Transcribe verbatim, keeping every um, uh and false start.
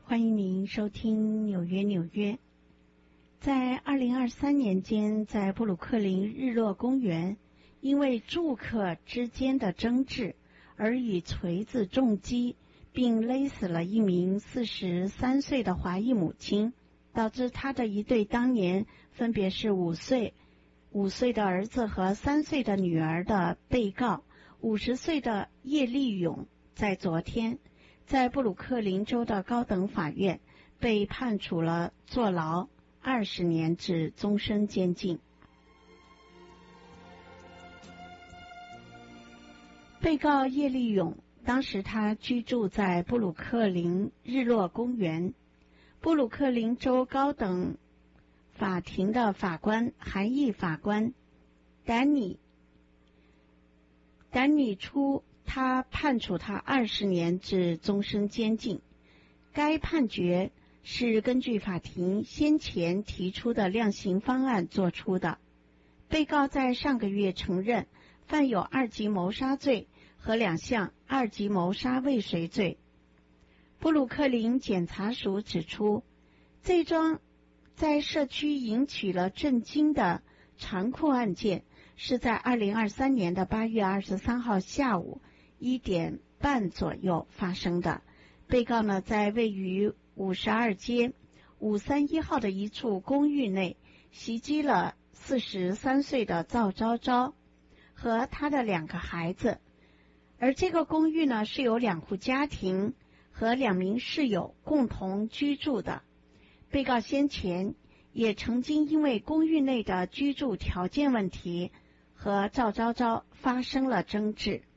欢迎您收听纽约纽约。在二零二三年间，在布鲁克林日落公园，因为住客之间的争执而以锤子重击并勒死了一名四十三岁的华裔母亲，导致他的一对当年分别是五岁五岁的儿子和三岁的女儿的被告五十岁的叶利勇，在昨天在布鲁克林州的高等法院被判处了坐牢二十年至终身监禁。被告叶利勇当时他居住在布鲁克林日落公园，布鲁克林州高等法庭的法官韩裔法官丹尼丹尼出他判处他二十年至终身监禁。该判决是根据法庭先前提出的量刑方案作出的。被告在上个月承认犯有二级谋杀罪和两项二级谋杀未遂罪。布鲁克林检察署指出，这桩在社区引起了震惊的残酷案件是在二零二三年的八月二十三号下午一点半左右发生的。被告呢，在位于五十二街五三一号的一处公寓内袭击了四十三岁的赵昭昭和他的两个孩子，而这个公寓呢是由两户家庭和两名室友共同居住的。被告先前也曾经因为公寓内的居住条件问题和赵昭昭发生了争执。